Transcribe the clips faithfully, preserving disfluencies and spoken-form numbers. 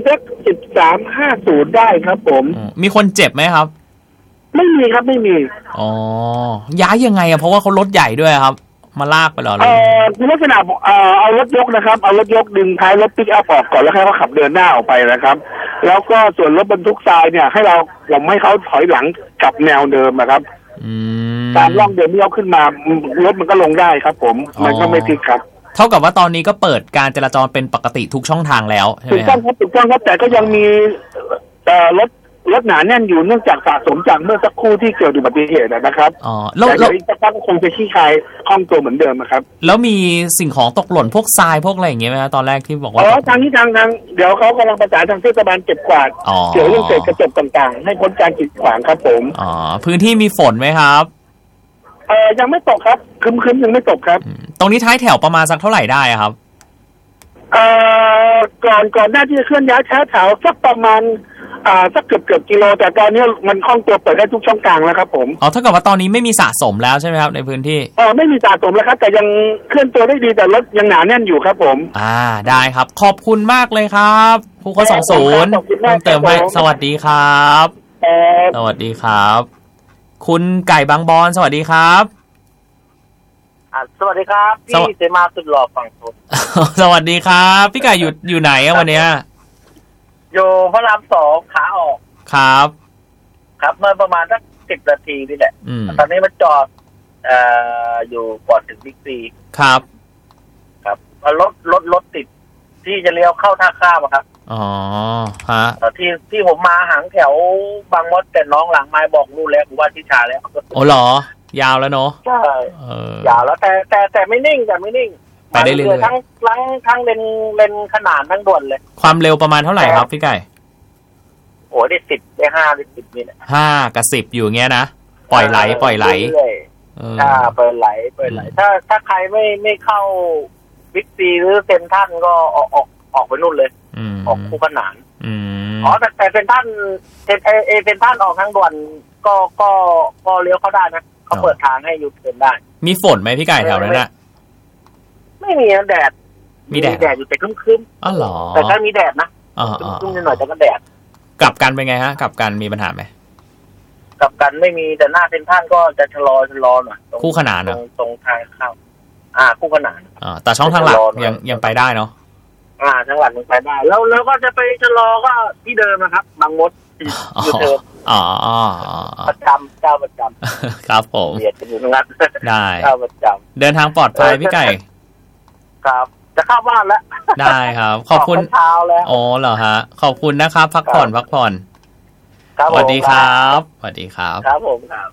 สักสิบสามห้าศูนย์ได้ครับผมมีคนเจ็บไหมครับไม่มีครับไม่มีอ๋อย้ายยังไงอะเพราะว่าเขารถใหญ่ด้วยครับมาลากไปหรอเออคือลักษณะเอ่อเอารถยกนะครับเอารถยกดึงท้ายรถปิกอัพออกก่อนแล้วให้เขาขับเดินหน้าออกไปนะครับแล้วก็ส่วนรถบรรทุกทรายเนี่ยให้เราผมให้เขาถอยหลังกลับแนวเดิมนะครับตามร่องเดิมที่เขาขึ้นมารถมันก็ลงได้ครับผมมันก็ไม่พลิกครับเท่ากับว่าตอนนี้ก็เปิดการจราจรเป็นปกติทุกช่องทางแล้วใช่ไหมถูกต้องครับถูกต้องครับแต่ก็ยังมีเอ่อรถรถหนาแน่นอยู่เนื่องจากสะสมจากเมื่อสักครู่ที่เกิดอุบัติเหตุนะครับอ๋อแล้วแล้วอีกสักพักก็คงจะขี้คายคล่องตัวเหมือนเดิมนะครับแล้วมีสิ่งของตกหล่นพวกทรายพวกอะไรอย่างเงี้ยไหมครับตอนแรกที่บอกว่าอ๋อทางนี้ทางทางเดี๋ยวเขากำลังประสานทางเทศบาลเก็บกวาดเกี่ยวเรื่องเศษกระจกต่างๆให้พ้นการกีดขวางครับผมอ๋อพื้นที่มีฝนไหมครับเออยังไม่ตกครับครึ้มๆยังไม่ตกครับตรงนี้ท้ายแถวประมาณสักเท่าไหร่ได้ครับเอ่อก่อนก่อนหน้าที่จะเคลื่อนย้ายท้ายแถวสักประมาณอ่าสักเกือบเกือบกิโลแต่ตอนนี้มันคล่องตัวเปิดได้ทุกช่องทางแล้วครับผมอ๋อเท่ากับว่าตอนนี้ไม่มีสะสมแล้วใช่ไหมครับในพื้นที่อ๋อไม่มีสะสมแล้วครับแต่ยังเคลื่อนตัวได้ดีแต่รถยังหนาแน่นอยู่ครับผมอ่าได้ครับขอบคุณมากเลยครับผู้ข้อสองศูนย์เพิ่มเติมให้สวัสดีครับสวัสดีครับคุณไก่บางบอนสวัสดีครับสวัสดีครับพี่เสมาสุดหล่อฝั่งทนสวัสดีครับพี่ไก่อยู่อยู่ไหนอะวันเนี้ยอยู่พระรามสองขาออกครับครับเมื่อประมาณสักสิบนาทีนี่แหละตอนนี้มันจอดเอ่ออยู่ก่อนถึงบิ๊กซีครับครับรถรถรถติดที่จะเลี้ยวเข้าท่าข้ามครับอ๋อฮะที่ที่ผมมาหางแถวบางมดแต่น้องหลังไม้บอกรู้แล้วผมว่าที่ชาแล้วโอ้หรอยาวแล้วเนาะใช่ยาวแล้วแต่แต่แต่ไม่นิ่งแต่ไม่นิ่งไปได้เรื่อยๆทั้งทั้งทั้งเลนเลนขนานทั้งด่วนเลยความเร็วประมาณเท่าไหร่ครับพี่ไก่โอ้ได้สิบได้ห้าได้สิบนี่แหละห้ากับสิบอยู่เงี้ยนะปล่อยไหลปล่อยไหลอ่าปล่อยไหลปล่อยไหลถ้าถ้าใครไม่ไม่เข้าบิ๊กซีหรือเซ็นทรัลก็ออกออกออกไปนู่นเลยออกคู่ขนานอ๋อแต่แต่เซ็นทรัลเซ็นเอเซ็นทรัลออกทางด่วนก็ก็ก็เลี้ยวเข้าได้นะเขาเปิดทางให้ยูเทิร์นได้มีฝนไหมพี่ไก่แถวนั้นน่ะไม่มีแดดมีแดดแดดอยู่แต่ครึ้มๆอ๋อเหรอแต่ถ้ามีแดดนะอ๋อครึ้มๆหน่อยแต่ก็แดดกลับกันเป็นไงฮะกลับกันมีปัญหาไหมกลับกันไม่มีแต่หน้าเซ็นทรัลก็จะชะลอชะลอหน่อยคู่ขนานนะตรงทางเข้าอ่าคู่ขนานอ่าแต่ช่องทางหลักยังยังไปได้เนาะอ่าทางหลักยังไปได้แล้วแล้วก็จะไปชะลอก็ที่เดิมนะครับบางมดยูเทิร์นอ๋อประจำเจ้าประจำครับผมเบียดกันอยู่งัดได้เจ้าประจำเดินทางปลอดภัยพี่ไก่ครับจะเข้าบ้านแล้วได้ครับขอบคุณเช้าแล้วอ๋อเหรอฮะขอบคุณนะครับพักผ่อนพักผ่อนสวัสดีครับสวัสดีครับครับผมครับ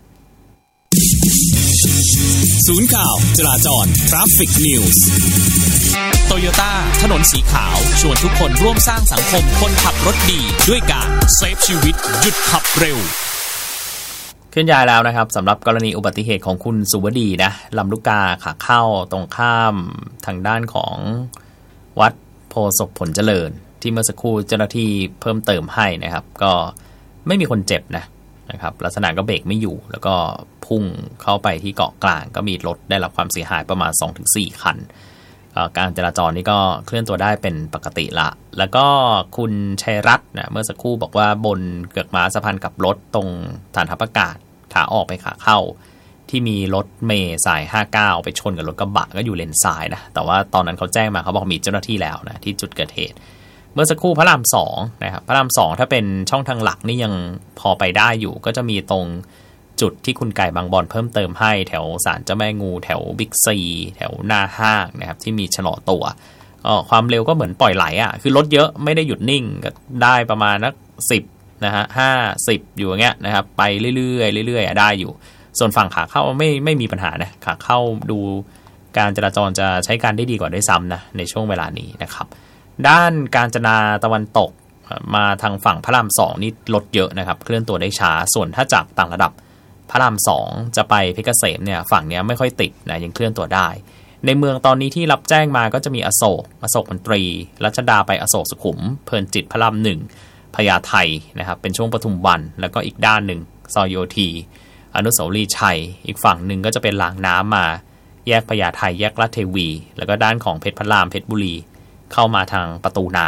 ศูนย์ข่าวจราจร Traffic News โตโยต้าถนนสีขาวชวนทุกคนร่วมสร้างสังคมคนขับรถดีด้วยการเซฟชีวิตหยุดขับเร็วเคลื่อนย้ายแล้วนะครับสำหรับกรณีอุบัติเหตุของคุณสุวดีนะลำลูกกาขาเข้าตรงข้ามทางด้านของวัดโพศพผลเจริญที่เมื่อสักครู่เจ้าหน้าที่เพิ่มเติมให้นะครับก็ไม่มีคนเจ็บนะนะครับลักษณะก็เบรกไม่อยู่แล้วก็พุ่งเข้าไปที่เกาะกลางก็มีรถได้รับความเสียหายประมาณ สองถึงสี่ คันการจราจรนี่ก็เคลื่อนตัวได้เป็นปกติละแล้วก็คุณชัยรัตน์นะเมื่อสักครู่บอกว่าบนเกือกม้าสะพานกับรถตรงฐานทัพอากาศขาออกไปขาเข้าที่มีรถเมล์สายห้าสิบเก้าไปชนกับรถกระบะก็อยู่เลนซ้ายนะแต่ว่าตอนนั้นเขาแจ้งมาเขาบอกมีเจ้าหน้าที่แล้วนะที่จุดเกิดเหตุเมื่อสักครู่พระรามสองนะครับพระรามสองถ้าเป็นช่องทางหลักนี่ยังพอไปได้อยู่ก็จะมีตรงจุดที่คุณไก่บางบอนเพิ่มเติมให้แถวศาลเจ้าแม่งูแถวบิ๊กซีแถวหน้าห้างนะครับที่มีชะลอตัวความเร็วก็เหมือนปล่อยไหลอ่ะคือรถเยอะไม่ได้หยุดนิ่งก็ได้ประมาณนักสิบนะฮะห้าสิบอยู่อย่างเงี้ยนะครับไปเรื่อยๆเรื่อยๆได้อยู่ส่วนฝั่งขาเข้าไม่ไม่มีปัญหานะขาเข้าดูการจราจรจะใช้การได้ดีกว่าด้วยซ้ำนะในช่วงเวลานี้นะครับด้านกาญจนาตะวันตกมาทางฝั่งพระรามสองนี่รถเยอะนะครับเคลื่อนตัวได้ช้าส่วนถ้าจากต่างระดับพระรามสองจะไปเพชรเกษมเนี่ยฝั่งนี้ไม่ค่อยติดนะยังเคลื่อนตัวได้ในเมืองตอนนี้ที่รับแจ้งมาก็จะมีอโศกอโศกมนตรีรัชดาไปอโศกสุขุมเพลินจิตพระรามหนึ่งพญาไทนะครับเป็นช่วงปทุมวันแล้วก็อีกด้านหนึ่งซอยโยธีอนุสาวรีย์ชัยอีกฝั่งหนึ่งก็จะเป็นรางน้ำมาแยกพญาไทแยกลาดเทวีแล้วก็ด้านของเพชรพระรามเพชรบุรีเข้ามาทางประตูน้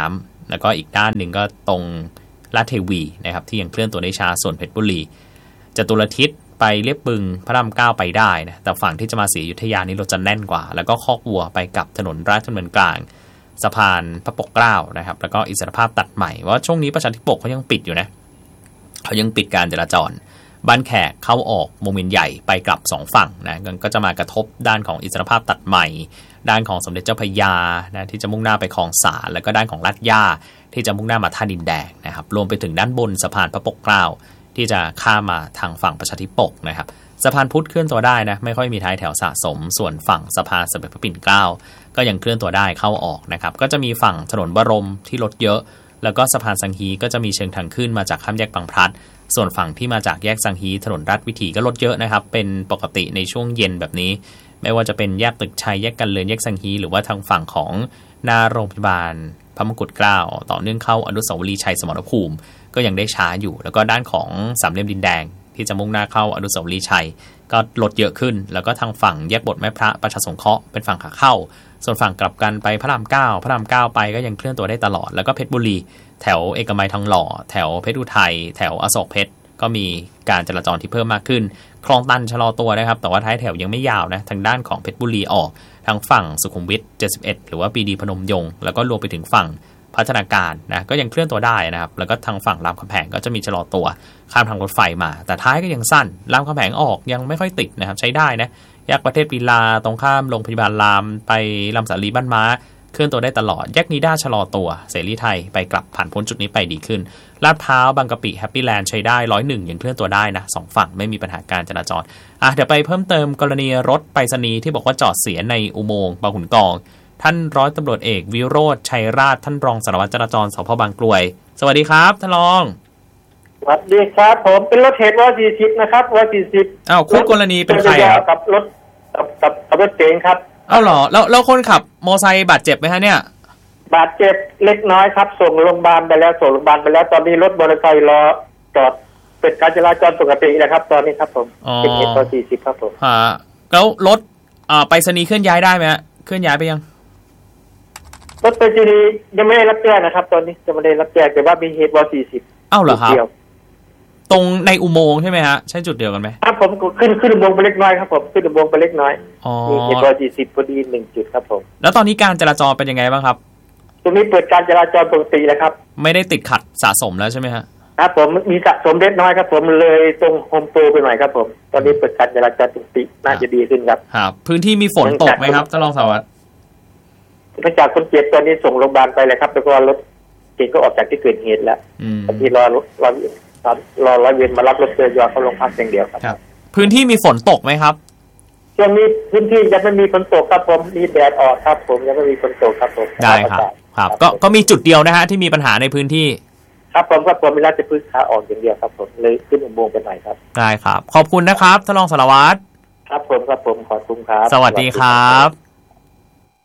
แล้วก็อีกด้านหนึ่งก็ตรงลาดเทวีนะครับที่ยังเคลื่อนตัวได้ช้าส่วนเพชรบุรีจตุรทิศไปเรียบบึงพระรามเก้าไปได้นะแต่ฝั่งที่จะมาศรีอยุธยานี่รถจะแน่นกว่าแล้วก็คอกวัวไปกับถนนราชดำเนินกลางสะพานพระปกเกล้านะครับแล้วก็อิสรภาพตัดใหม่ว่าช่วงนี้ประชาธิปกเขายังปิดอยู่นะเขายังปิดการจราจรบ้านแขกเข้าออกวงเวียนใหญ่ไปกลับสองฝั่งนะก็จะมากระทบด้านของอิสรภาพตัดใหม่ด้านของสมเด็จเจ้าพระยานะที่จะมุ่งหน้าไปคลองสารแล้วก็ด้านของลาดย่าที่จะมุ่งหน้ามาท่าดินแดงนะครับรวมไปถึงด้านบนสะพานพระปกเกล้าที่จะข้ามมาทางฝั่งประชาธิปกนะครับสะพานพุทธเคลื่อนตัวได้นะไม่ค่อยมีท้ายแถวสะสมส่วนฝั่งสะพานสมเด็จพระปิ่นเกล้าก็ยังเคลื่อนตัวได้เข้าออกนะครับก็จะมีฝั่งถนนบรมที่รถเยอะแล้วก็สะพานสังฮีก็จะมีเชิงทางขึ้นมาจากข้ามแยกบางพลัดส่วนฝั่งที่มาจากแยกสังฮีถนนราชวิถีก็รถเยอะนะครับเป็นปกติในช่วงเย็นแบบนี้ไม่ว่าจะเป็นแยกตึกชัยแยกกันเลินแยกสังฮีหรือว่าทางฝั่งของหน้าโรงพยาบาลพระมงกุฎเกล้าต่อเนื่องเข้าอนุสาวรีย์ชัยสมรภูมิก็ยังได้ช้าอยู่แล้วก็ด้านของสามเหลี่ยมดินแดงที่จะมุ่งหน้าเข้าอนุสาวรีย์ชัยก็ลดเยอะขึ้นแล้วก็ทางฝั่งแยกบทแม่พระประชาสงเคราะห์เป็นฝั่งขาเข้าส่วนฝั่งกลับกันไปพระรามเก้าพระรามเก้าไปก็ยังเคลื่อนตัวได้ตลอดแล้วก็เพชรบุรีแถวเอกมัยทองหล่อแถวเพชรอุทัยแถวอโศกเพชรก็มีการจราจรที่เพิ่มมากขึ้นคลองตันชะลอตัวนะครับแต่ว่าท้ายแถวยังไม่ยาวนะทางด้านของเพชรบุรีออกทางฝั่งสุขุมวิทเจ็ดสิบเอ็ดหรือว่าปรีดีพนมยงค์แล้วก็รวมไปถึงฝั่งพัฒนาการนะก็ยังเคลื่อนตัวได้นะครับแล้วก็ทางฝั่งรามคำแหงก็จะมีชะลอตัวข้ามทางรถไฟมาแต่ท้ายก็ยังสั้นรามคำแหงออกยังไม่ค่อยติดนะครับใช้ได้นะแยกประเทศปีลาตรงข้ามโรงพยาบาลรามไปลำสาลีบ้านม้าเคลื่อนตัวได้ตลอดแยกนิด้าชะลอตัวเสรีไทยไปกลับผ่านพ้นจุดนี้ไปดีขึ้นลาดพร้าวบางกะปิแฮปปี้แลนด์ใช้ได้ร้อยหนึ่งยังเคลื่อนตัวได้นะสองฝั่งไม่มีปัญหาการจราจรอ่ะเดี๋ยวไปเพิ่มเติมกรณีรถไปรษณีย์ที่บอกว่าจอดเสียในอุโมงค์บางขุนกองท่านร้อยตำรวจเอกวิโรจน์ชัยราชท่านรองสารวัตรจราจรสพบางกรวยสวัสดีครับท่านรองสวัสดีครับผมเป็นรถเทสว่าสี่สิบนะครับว่าสี่สิบอ้าวคู่กรณีเป็นใครครับกับรถกับกับรถเก๋งครับอ้าวเหรอแล้วแล้วคนขับมอไซค์บาดเจ็บไหมฮะเนี่ยบาดเจ็บเล็กน้อยครับส่งโรงพยาบาลไปแล้วส่งโรงพยาบาลไปแล้วตอนนี้รถมอเตอร์ไซค์รอจอดเป็นการจราจรปกตินะครับตอนนี้ครับผมเป็นเอสสี่สิบครับผมฮะแล้วรถอ่าไปรษณีย์เคลื่อนย้ายได้ไหมฮะเคลื่อนย้ายไปยังรถไปรษณีย์ยังไม่ได้รับแจ้งนะครับตอนนี้จะไม่ได้รับแจ้งแต่ว่ามีเหตุวอสี่สิบอ้าวเหรอครับตรงในอุโมงค์ใช่ไหมฮะใช่จุดเดียวกันไหมครับผมขึ้นขึ้นอุโมงค์ไปเล็กน้อยครับผมขึ้นอุโมงค์ไปเล็กน้อยมีเหตุวอสี่สิบพอดีหนึ่งจุดครับผมแล้วตอนนี้การจราจรเป็นยังไงบ้างครับตรงนี้เปิดการจราจรปกติแล้วครับไม่ได้ติดขัดสะสมแล้วใช่ไหมฮะครับผมมีสะสมเล็กน้อยครับผมเลยตรงโฮมโปรไปหน่อยครับผมตอนนี้เปิดการจราจรปกติน่าจะดีขึ้นครับครับพื้นที่มีฝนตกไหมครับท่านรองสารวัตรเนื่องจากคนเจ็บตอนนี้ส่งโรงพยาบาลไปเลยครับแล้วก็รถเก่งก็ออกจากที่เกิดเหตุแล้วที่รอรอรอร้อยเวรมารับรถเจอยอเขาลงพักอย่างเดียวครับพื้นที่มีฝนตกไหมครับช่วงนี้พื้นที่ยังไม่มีฝนตกครับผมมีแดดออกครับผมยังไม่มีฝนตกครับผมได้ครับครับก็ก็มีจุดเดียวนะฮะที่มีปัญหาในพื้นที่ครับผมครับผมมีราชพฤกษ์ขาออกอย่างเดียวครับผมเลยขึ้นอุโมงค์ไปหน่อยครับได้ครับขอบคุณนะครับท่านรองสารวัตรครับผมครับผมขอบคุณครับสวัสดีครับ